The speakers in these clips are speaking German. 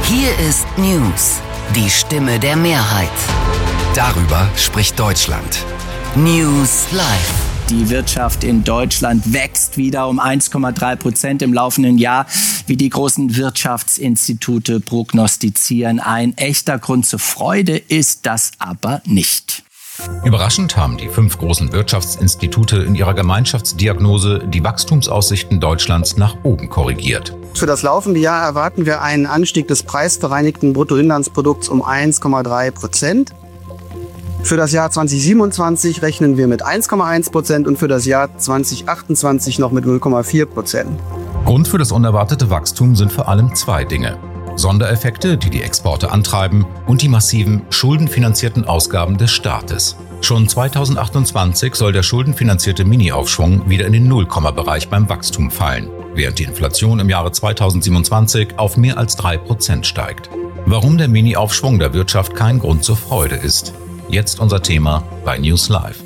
Hier ist News, die Stimme der Mehrheit. Darüber spricht Deutschland. News Live. Die Wirtschaft in Deutschland wächst wieder um 1,3% im laufenden Jahr, wie die großen Wirtschaftsinstitute prognostizieren. Ein echter Grund zur Freude ist das aber nicht. Überraschend haben die 5 großen Wirtschaftsinstitute in ihrer Gemeinschaftsdiagnose die Wachstumsaussichten Deutschlands nach oben korrigiert. Für das laufende Jahr erwarten wir einen Anstieg des preisbereinigten Bruttoinlandsprodukts um 1,3%. Für das Jahr 2027 rechnen wir mit 1,1% und für das Jahr 2028 noch mit 0,4%. Grund für das unerwartete Wachstum sind vor allem 2 Dinge. Sondereffekte, die die Exporte antreiben, und die massiven schuldenfinanzierten Ausgaben des Staates. Schon 2028 soll der schuldenfinanzierte Mini-Aufschwung wieder in den Nullkomma-Bereich beim Wachstum fallen, während die Inflation im Jahre 2027 auf mehr als 3% steigt. Warum der Mini-Aufschwung der Wirtschaft kein Grund zur Freude ist. Jetzt unser Thema bei News Live.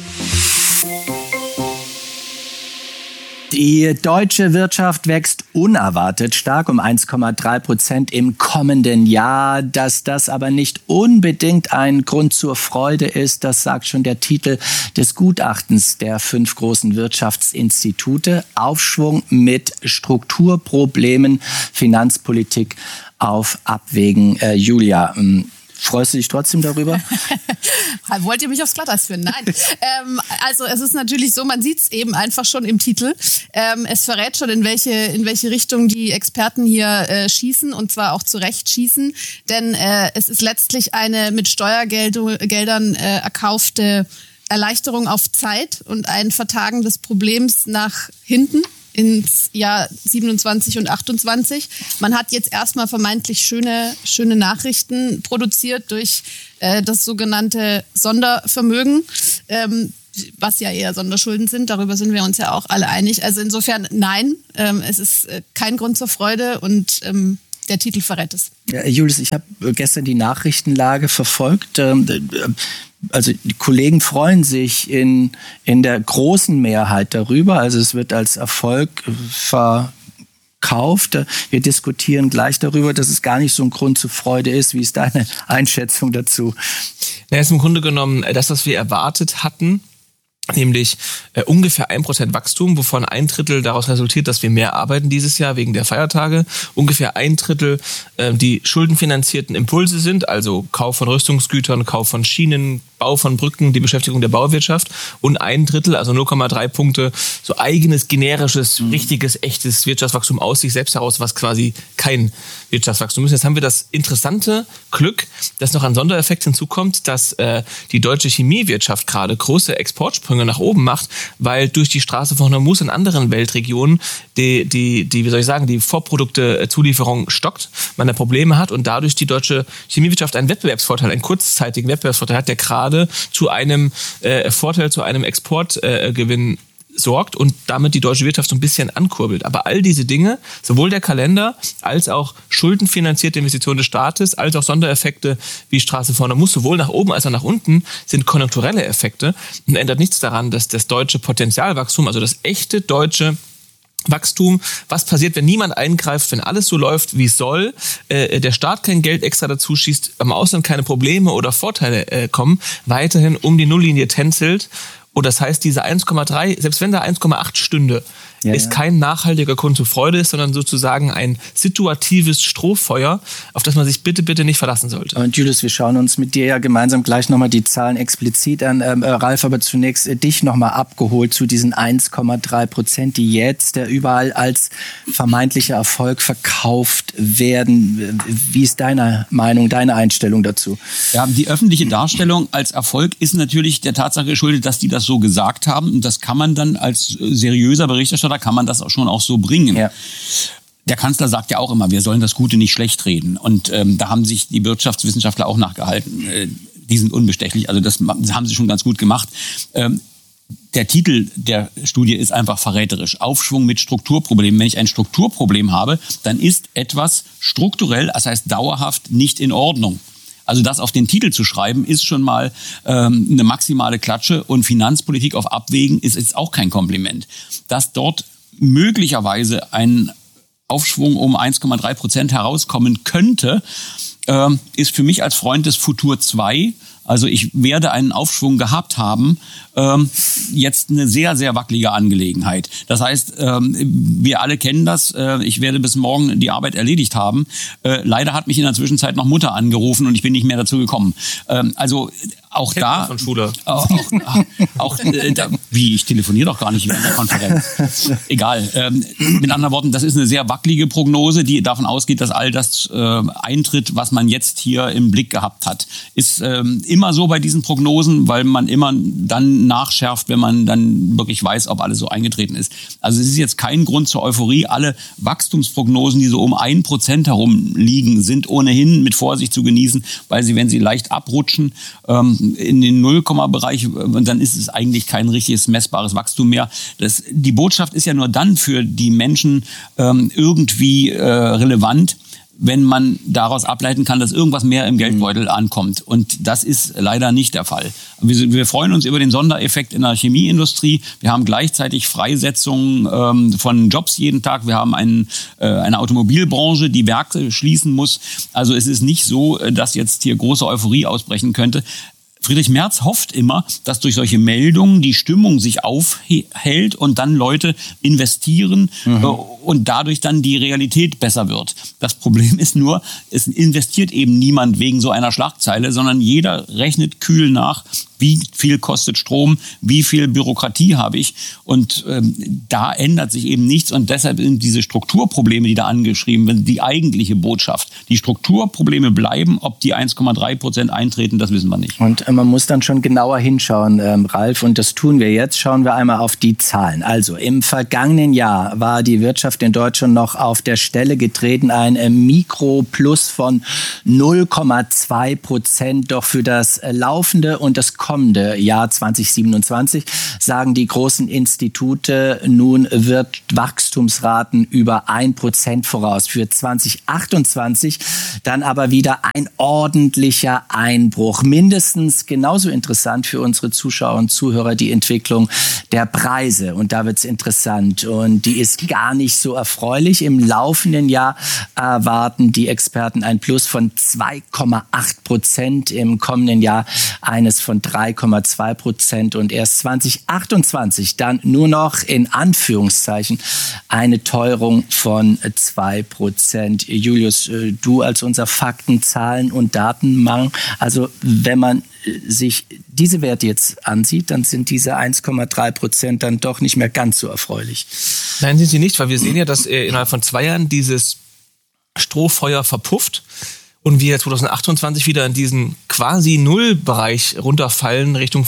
Die deutsche Wirtschaft wächst unerwartet stark um 1,3% im kommenden Jahr. Dass das aber nicht unbedingt ein Grund zur Freude ist, das sagt schon der Titel des Gutachtens der 5 großen Wirtschaftsinstitute. Aufschwung mit Strukturproblemen, Finanzpolitik auf Abwägen. Julia, freust du dich trotzdem darüber? Wollt ihr mich aufs Glatteis führen? Nein. Also es ist natürlich so, man sieht es eben einfach schon im Titel. Es verrät schon, in welche Richtung die Experten hier schießen, und zwar auch zu Recht schießen. Denn es ist letztlich eine mit Steuergeldern erkaufte Erleichterung auf Zeit und ein Vertagen des Problems nach hinten ins Jahr 27 und 28. Man hat jetzt erstmal vermeintlich schöne Nachrichten produziert durch das sogenannte Sondervermögen, was ja eher Sonderschulden sind. Darüber sind wir uns ja auch alle einig. Also insofern nein, es ist kein Grund zur Freude und der Titel verrät es. Ja, Julius, ich habe gestern die Nachrichtenlage verfolgt. Also die Kollegen freuen sich in der großen Mehrheit darüber. Also es wird als Erfolg verkauft. Wir diskutieren gleich darüber, dass es gar nicht so ein Grund zur Freude ist. Wie ist deine Einschätzung dazu? Na, ist im Grunde genommen das, was wir erwartet hatten, nämlich ungefähr 1% Wachstum, wovon 1/3 daraus resultiert, dass wir mehr arbeiten dieses Jahr wegen der Feiertage. Ungefähr 1/3 die schuldenfinanzierten Impulse sind, also Kauf von Rüstungsgütern, Kauf von Schienen, Bau von Brücken, die Beschäftigung der Bauwirtschaft, und 1/3, also 0,3 Punkte, so eigenes, generisches, richtiges, echtes Wirtschaftswachstum aus sich selbst heraus, was quasi kein Wirtschaftswachstum ist. Jetzt haben wir das interessante Glück, dass noch ein Sondereffekt hinzukommt, dass die deutsche Chemiewirtschaft gerade große Exportsprünge nach oben macht, weil durch die Straße von Hormuz in anderen Weltregionen die Vorprodukte-Zulieferung stockt, man da Probleme hat und dadurch die deutsche Chemiewirtschaft einen Wettbewerbsvorteil, einen kurzzeitigen Wettbewerbsvorteil hat, der gerade zu einem Vorteil, zu einem Exportgewinn sorgt und damit die deutsche Wirtschaft so ein bisschen ankurbelt. Aber all diese Dinge, sowohl der Kalender als auch schuldenfinanzierte Investitionen des Staates, als auch Sondereffekte wie Straße vorne muss, sowohl nach oben als auch nach unten, sind konjunkturelle Effekte und ändert nichts daran, dass das deutsche Potenzialwachstum, also das echte deutsche Wachstum, was passiert, wenn niemand eingreift, wenn alles so läuft, wie es soll, der Staat kein Geld extra dazu schießt, am Ausland keine Probleme oder Vorteile kommen, weiterhin um die Nulllinie tänzelt. Und das heißt, diese 1,3, selbst wenn da 1,8 stünde, ist kein nachhaltiger Grund zur Freude ist, sondern sozusagen ein situatives Strohfeuer, auf das man sich bitte, bitte nicht verlassen sollte. Und Julius, wir schauen uns mit dir ja gemeinsam gleich nochmal die Zahlen explizit an. Ralf, aber zunächst dich nochmal abgeholt zu diesen 1,3%, die jetzt überall als vermeintlicher Erfolg verkauft werden. Wie ist deine Meinung, deine Einstellung dazu? Ja, die öffentliche Darstellung als Erfolg ist natürlich der Tatsache geschuldet, dass die das so gesagt haben. Und das kann man dann als seriöser Berichterstatter, kann man das auch schon so bringen. Ja. Der Kanzler sagt ja auch immer, wir sollen das Gute nicht schlecht reden. Und da haben sich die Wirtschaftswissenschaftler auch nachgehalten. Die sind unbestechlich, also das haben sie schon ganz gut gemacht. Der Titel der Studie ist einfach verräterisch. Aufschwung mit Strukturproblemen. Wenn ich ein Strukturproblem habe, dann ist etwas strukturell, das heißt dauerhaft, nicht in Ordnung. Also das auf den Titel zu schreiben, ist schon mal eine maximale Klatsche. Und Finanzpolitik auf Abwägen ist jetzt auch kein Kompliment. Dass dort möglicherweise ein Aufschwung um 1,3% herauskommen könnte, ist für mich als Freund des Futur 2, also ich werde einen Aufschwung gehabt haben, jetzt eine sehr, sehr wackelige Angelegenheit. Das heißt, wir alle kennen das, ich werde bis morgen die Arbeit erledigt haben. Leider hat mich in der Zwischenzeit noch Mutter angerufen und ich bin nicht mehr dazu gekommen. Also auch da... Von Schule. Wie, ich telefoniere doch gar nicht während der Konferenz. Egal. Mit anderen Worten, das ist eine sehr wackelige Prognose, die davon ausgeht, dass all das eintritt, was man jetzt hier im Blick gehabt hat. Ist immer so bei diesen Prognosen, weil man immer dann nachschärft, wenn man dann wirklich weiß, ob alles so eingetreten ist. Also es ist jetzt kein Grund zur Euphorie. Alle Wachstumsprognosen, die so um 1% herum liegen, sind ohnehin mit Vorsicht zu genießen, weil sie, wenn sie leicht abrutschen, in den Nullkomma-Bereich, dann ist es eigentlich kein richtiges messbares Wachstum mehr. Die Botschaft ist ja nur dann für die Menschen irgendwie relevant, wenn man daraus ableiten kann, dass irgendwas mehr im Geldbeutel ankommt. Und das ist leider nicht der Fall. Wir freuen uns über den Sondereffekt in der Chemieindustrie. Wir haben gleichzeitig Freisetzungen von Jobs jeden Tag. Wir haben eine Automobilbranche, die Werke schließen muss. Also es ist nicht so, dass jetzt hier große Euphorie ausbrechen könnte. Friedrich Merz hofft immer, dass durch solche Meldungen die Stimmung sich aufhält und dann Leute investieren und dadurch dann die Realität besser wird. Das Problem ist nur, es investiert eben niemand wegen so einer Schlagzeile, sondern jeder rechnet kühl nach, wie viel kostet Strom, wie viel Bürokratie habe ich. Und da ändert sich eben nichts. Und deshalb sind diese Strukturprobleme, die da angeschrieben werden, die eigentliche Botschaft. Die Strukturprobleme bleiben, ob die 1,3% eintreten, das wissen wir nicht. Und man muss dann schon genauer hinschauen, Ralf. Und das tun wir jetzt. Schauen wir einmal auf die Zahlen. Also im vergangenen Jahr war die Wirtschaft in Deutschland noch auf der Stelle getreten. Ein Mikroplus von 0,2%. Doch für das laufende und das kommende Jahr 2027 sagen die großen Institute, nun wird Wachstumsraten über 1% voraus. Für 2028 dann aber wieder ein ordentlicher Einbruch. Mindestens genauso interessant für unsere Zuschauer und Zuhörer die Entwicklung der Preise. Und da wird es interessant. Und die ist gar nicht so erfreulich. Im laufenden Jahr erwarten die Experten ein Plus von 2,8%, im kommenden Jahr eines von 3,2% und erst 2028 dann nur noch in Anführungszeichen eine Teuerung von 2%. Julius, du als unser Fakten-, Zahlen- und Datenmann, also wenn man sich diese Werte jetzt ansieht, dann sind diese 1,3% dann doch nicht mehr ganz so erfreulich. Nein, sind sie nicht, weil wir sehen ja, dass innerhalb von 2 Jahren dieses Strohfeuer verpufft und wir 2028 wieder in diesen quasi Nullbereich runterfallen, Richtung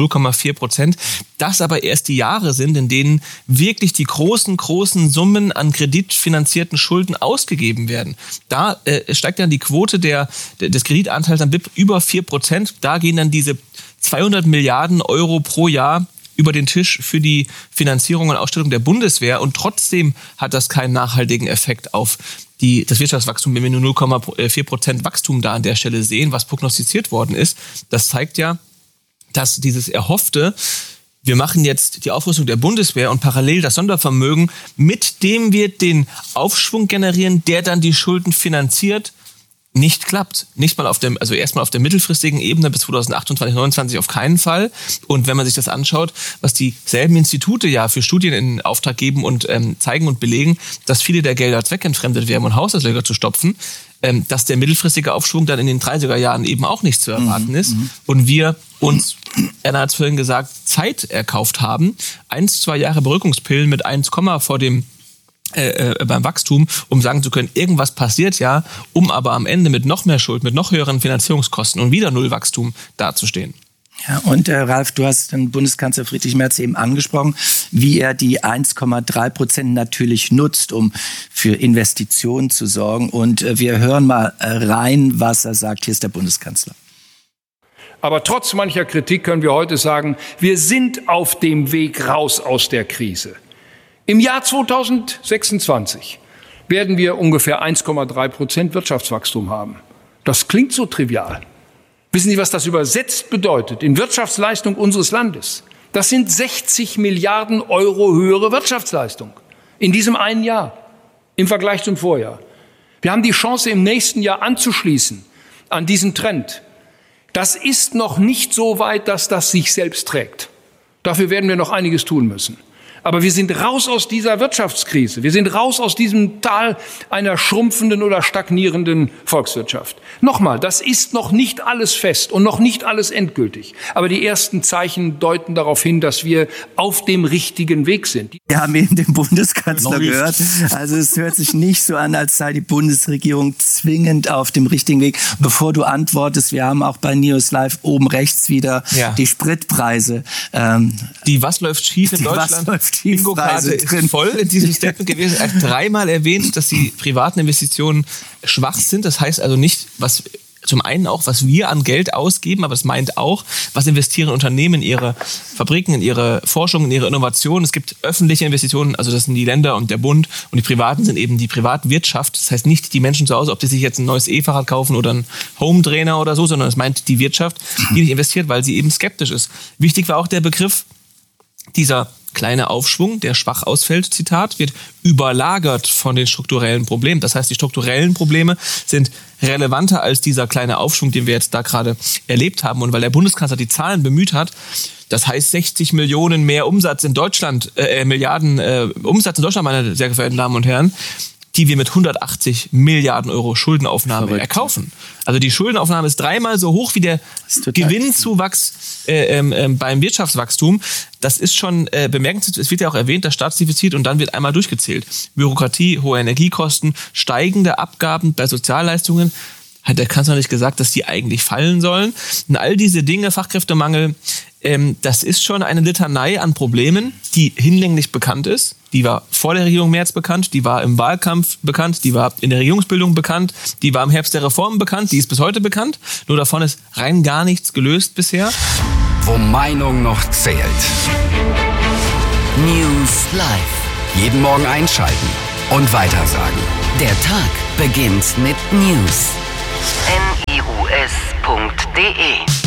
0,4%. Das aber erst die Jahre sind, in denen wirklich die großen Summen an kreditfinanzierten Schulden ausgegeben werden. Da steigt dann die Quote des Kreditanteils an BIP über 4%. Da gehen dann diese 200 Milliarden Euro pro Jahr über den Tisch für die Finanzierung und Ausstattung der Bundeswehr. Und trotzdem hat das keinen nachhaltigen Effekt auf das Wirtschaftswachstum, wenn wir nur 0,4% Wachstum da an der Stelle sehen, was prognostiziert worden ist. Das zeigt ja, dass dieses Erhoffte, wir machen jetzt die Aufrüstung der Bundeswehr und parallel das Sondervermögen, mit dem wir den Aufschwung generieren, der dann die Schulden finanziert, nicht klappt. Nicht mal erstmal auf der mittelfristigen Ebene bis 2028, 2029 auf keinen Fall. Und wenn man sich das anschaut, was dieselben Institute ja für Studien in Auftrag geben und zeigen und belegen, dass viele der Gelder zweckentfremdet werden, um Haushaltslöcher zu stopfen, dass der mittelfristige Aufschwung dann in den 30er Jahren eben auch nicht zu erwarten ist. Und wir uns, Erna hat es vorhin gesagt, Zeit erkauft haben. 1-2 Jahre Beruhigungspillen mit 1, vor dem beim Wachstum, um sagen zu können, irgendwas passiert ja, um aber am Ende mit noch mehr Schuld, mit noch höheren Finanzierungskosten und wieder Nullwachstum dazustehen. Ja, und Ralf, du hast den Bundeskanzler Friedrich Merz eben angesprochen, wie er die 1,3% natürlich nutzt, um für Investitionen zu sorgen. Und wir hören mal rein, was er sagt. Hier ist der Bundeskanzler. Aber trotz mancher Kritik können wir heute sagen, wir sind auf dem Weg raus aus der Krise. Im Jahr 2026 werden wir ungefähr 1,3% Wirtschaftswachstum haben. Das klingt so trivial. Wissen Sie, was das übersetzt bedeutet in Wirtschaftsleistung unseres Landes? Das sind 60 Milliarden Euro höhere Wirtschaftsleistung in diesem einen Jahr. im Vergleich zum Vorjahr. Wir haben die Chance, im nächsten Jahr anzuschließen an diesen Trend. Das ist noch nicht so weit, dass das sich selbst trägt. Dafür werden wir noch einiges tun müssen. Aber wir sind raus aus dieser Wirtschaftskrise. Wir sind raus aus diesem Tal einer schrumpfenden oder stagnierenden Volkswirtschaft. Nochmal, das ist noch nicht alles fest und noch nicht alles endgültig. Aber die ersten Zeichen deuten darauf hin, dass wir auf dem richtigen Weg sind. Wir haben eben den Bundeskanzler gehört. Also es hört sich nicht so an, als sei die Bundesregierung zwingend auf dem richtigen Weg. Bevor du antwortest, wir haben auch bei News Live oben rechts wieder die Spritpreise. Die Was läuft schief in Deutschland? Bingo-Karte ist voll in diesem Statement gewesen. Er hat 3-mal erwähnt, dass die privaten Investitionen schwach sind. Das heißt also nicht, was zum einen auch, was wir an Geld ausgeben, aber es meint auch, was investieren Unternehmen in ihre Fabriken, in ihre Forschung, in ihre Innovation. Es gibt öffentliche Investitionen, also das sind die Länder und der Bund, und die privaten sind eben die Privatwirtschaft. Das heißt nicht die Menschen zu Hause, ob die sich jetzt ein neues E-Fahrrad kaufen oder einen Home-Trainer oder so, sondern es meint die Wirtschaft, die nicht investiert, weil sie eben skeptisch ist. Wichtig war auch der Begriff, dieser kleine Aufschwung, der schwach ausfällt, Zitat, wird überlagert von den strukturellen Problemen. Das heißt, die strukturellen Probleme sind relevanter als dieser kleine Aufschwung, den wir jetzt da gerade erlebt haben. Und weil der Bundeskanzler die Zahlen bemüht hat, das heißt 60 Millionen mehr Umsatz in Deutschland, Milliarden Umsatz in Deutschland, meine sehr verehrten Damen und Herren, die wir mit 180 Milliarden Euro Schuldenaufnahme erkaufen. Also die Schuldenaufnahme ist 3-mal so hoch wie der Gewinnzuwachs beim Wirtschaftswachstum. Das ist schon bemerkenswert. Es wird ja auch erwähnt, das Staatsdefizit, und dann wird einmal durchgezählt. Bürokratie, hohe Energiekosten, steigende Abgaben bei Sozialleistungen. Hat der Kanzler nicht gesagt, dass die eigentlich fallen sollen? Und all diese Dinge, Fachkräftemangel, das ist schon eine Litanei an Problemen, die hinlänglich bekannt ist. Die war vor der Regierung Merz bekannt, die war im Wahlkampf bekannt, die war in der Regierungsbildung bekannt, die war im Herbst der Reformen bekannt, die ist bis heute bekannt. Nur davon ist rein gar nichts gelöst bisher. Wo Meinung noch zählt. News Live. Jeden Morgen einschalten und weitersagen. Der Tag beginnt mit News. news.de